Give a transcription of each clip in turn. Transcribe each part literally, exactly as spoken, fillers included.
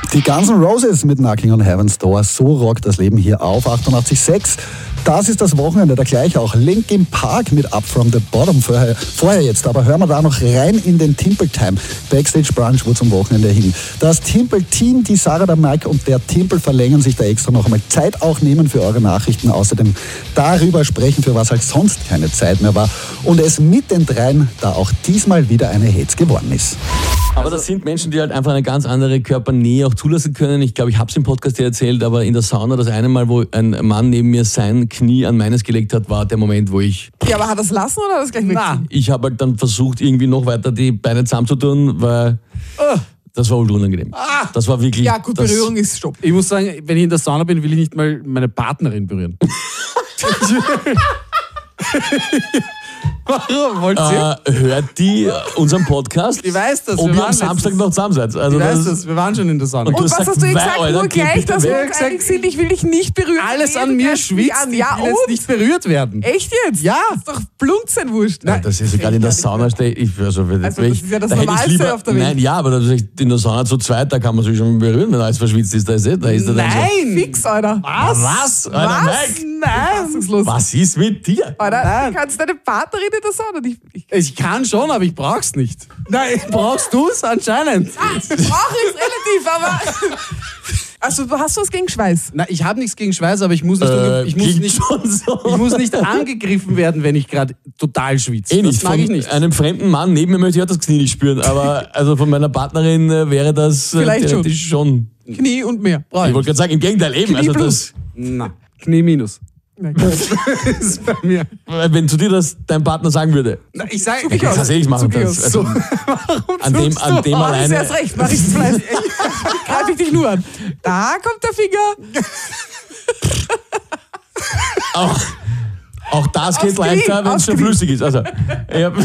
Die Guns N' Roses mit Knocking on Heaven's Door. So rockt das Leben hier auf achtundachtzig Komma sechs. Das ist das Wochenende, da gleich auch Linkin Park mit Up From The Bottom. Vorher, vorher jetzt, aber hören wir da noch rein in den Timple Time. Backstage Brunch, wo zum Wochenende hin. Das Timple Team, die Sarah, der Mike und der Timple verlängern sich da extra noch einmal Zeit auch nehmen für eure Nachrichten. Außerdem darüber sprechen, für was halt sonst keine Zeit mehr war. Und es mit den dreien da auch diesmal wieder eine Hetz geworden ist. Aber das sind Menschen, die halt einfach eine ganz andere Körpernähe auch zulassen können. Ich glaube, ich habe es im Podcast ja erzählt, aber in der Sauna das eine Mal, wo ein Mann neben mir sein Knie an meines gelegt hat, war der Moment, wo ich... Ja, aber hat er es lassen oder hat er es gleich weggezogen? Ich habe halt dann versucht, irgendwie noch weiter die Beine zusammenzutun, weil... Oh. Das war unangenehm. Ah. Das war wirklich... Ja, gut, Berührung ist Stopp. Ich muss sagen, wenn ich in der Sauna bin, will ich nicht mal meine Partnerin berühren. Warum? Wollt ihr? Äh, hört die unseren Podcast? Ich weiß das. Ob wir ihr am Samstag noch zusammen seid. Also ich weiß das, das. Wir waren schon in der Sauna. Und, Und was sagst, hast du gesagt? Alter, Nur gleich, dass wir uns gesagt, einig sind, ich will dich nicht berühren. Alles Nee, an du mir kannst schwitzt. mich an. Ich Ja, will jetzt und? nicht berührt werden. Echt jetzt? Ja. Das ist doch Blunzenwurscht. Nein, das ist gerade in der Sauna stehe ich. Also, Also, das ich, ist ja das da hätte ich Normalste lieber, auf der Welt. Nein, ja, aber das ist in der Sauna zu zweit, da kann man sich schon berühren, wenn alles verschwitzt ist. Da ist, da ist er dann so. Nein! Fix, Alter. Was? Was? Alter, Was? Mike, Nein! was ist mit dir? Alter, Nein. du kannst deine Partnerin in der Sauna nicht... Ich, Ich kann schon, aber ich brauch's nicht. Nein, brauchst du's anscheinend? brauche ich relativ, aber... Also, du hast was gegen Schweiß? Na, ich habe nichts gegen Schweiß, aber ich muss nicht, Äh, ich muss klingt nicht, schon so. ich muss nicht angegriffen werden, wenn ich gerade total schwitze. Eh nicht. Das mag Von ich nicht. einem fremden Mann neben mir möchte ich auch das Knie nicht spüren, aber also von meiner Partnerin äh, wäre das äh, Vielleicht schon. theoretisch schon. Knie und mehr. Ich wollte gerade sagen, im Gegenteil eben. Knie Also plus. das, Na, Knie minus. Das ist bei mir. wenn zu dir das dein Partner sagen würde, Na, ich sage, ich kann das eh nicht machen. Zucker. Das, also, so, an dem, an dem Oh, das ist alleine. erst recht, mach ich's vielleicht. Greife ich dich nur an. Da kommt der Finger. Auch, auch das geht Aufs Knie, leichter, wenn es aufs schon Knie. flüssig ist. Also, ich hab,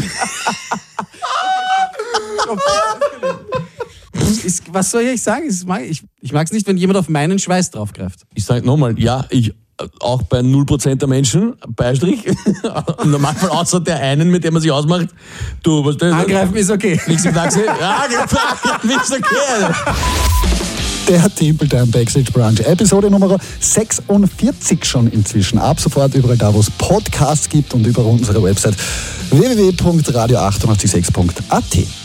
ist, was soll ich sagen? Ich mag es ich, mag's nicht, wenn jemand auf meinen Schweiß draufgreift. ich sage nochmal, ja, ich auch bei null Prozent der Menschen, Beistrich, im Normalfall außer der einen, mit dem man sich ausmacht, du, was das? Angreifen ist okay. Nichts im Taxi? Ja, ist okay. Der Timple Time Backstage Brunch. Episode Nummer sechsundvierzig schon inzwischen. Ab sofort überall da, wo es Podcasts gibt und über unsere Website w w w punkt radio acht acht sechs punkt a t.